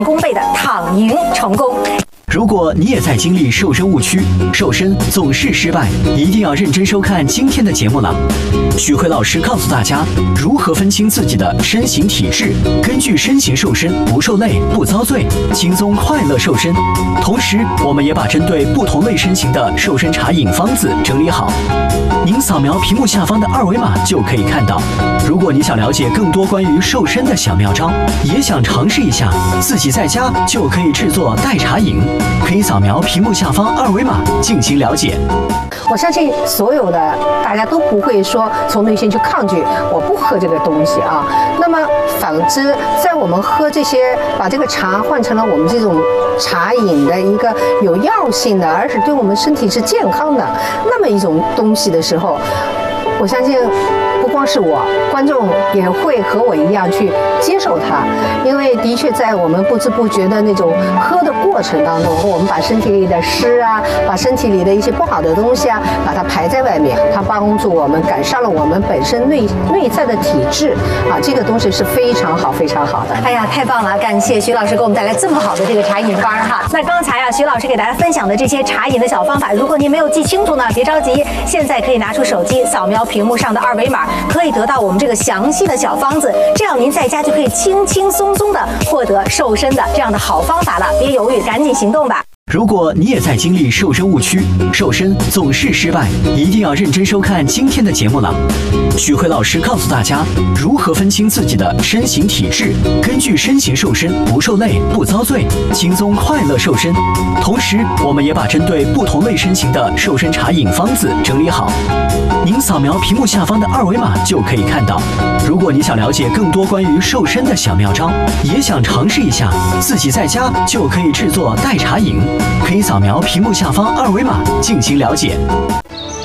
功倍的躺赢成功。 如果你也在经历瘦身误区，瘦身总是失败，一定要认真收看今天的节目了。许辉老师告诉大家如何分清自己的身形体质，根据身形瘦身，不受累不遭罪，轻松快乐瘦身。同时，我们也把针对不同类身形的瘦身茶饮方子整理好，您扫描屏幕下方的二维码就可以看到。如果你想了解更多关于瘦身的小妙招，也想尝试一下，自己在家就可以制作代茶饮，可以扫描屏幕下方二维码进行了解。 我相信所有的大家都不会说从内心去抗拒，我不喝这个东西啊。那么反之，在我们喝这些，把这个茶换成了我们这种茶饮的一个有药性的，而且对我们身体是健康的那么一种东西的时候，我相信不光是我，观众也会和我一样去接受它，因为的确在我们不知不觉的那种喝的过程当中，我们把身体里的湿啊，把身体里的一些不好的东西啊，把它排在外面，它帮助我们改善了我们本身内在的体质啊，这个东西是非常好非常好的。 哎呀，太棒了！感谢徐老师给我们带来这么好的这个茶饮方哈。那刚才啊，徐老师给大家分享的这些茶饮的小方法，如果您没有记清楚呢，别着急，现在可以拿出手机扫描屏幕上的二维码，可以得到我们这个详细的小方子，这样您在家就可以轻轻松松的获得瘦身的这样的好方法了。别犹豫，赶紧行动吧！ 如果你也在经历瘦身误区，瘦身总是失败，一定要认真收看今天的节目了。许辉老师告诉大家如何分清自己的身形体质，根据身形瘦身，不受累不遭罪，轻松快乐瘦身。同时，我们也把针对不同类身形的瘦身茶饮方子整理好，您扫描屏幕下方的二维码就可以看到。如果你想了解更多关于瘦身的小妙招，也想尝试一下，自己在家就可以制作代茶饮，可以扫描屏幕下方二维码进行了解。